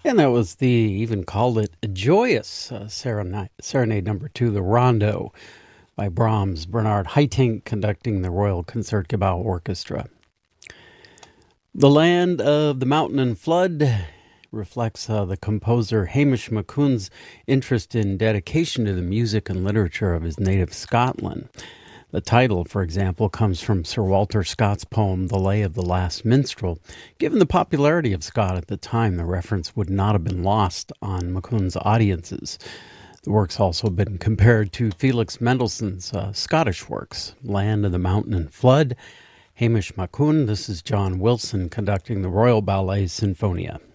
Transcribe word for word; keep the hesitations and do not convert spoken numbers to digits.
And that was the, even called it a joyous uh, serenade, serenade number two, the Rondo by Brahms, Bernard Haitink conducting the Royal Concertgebouw Orchestra. The Land of the Mountain and Flood reflects uh, the composer Hamish McCoon's interest in dedication to the music and literature of his native Scotland. The title, for example, comes from Sir Walter Scott's poem, The Lay of the Last Minstrel. Given the popularity of Scott at the time, the reference would not have been lost on McCoon's audiences. The work's also been compared to Felix Mendelssohn's uh, Scottish works, Land of the Mountain and Flood. Hamish McCoon, this is John Wilson conducting the Royal Ballet Sinfonia.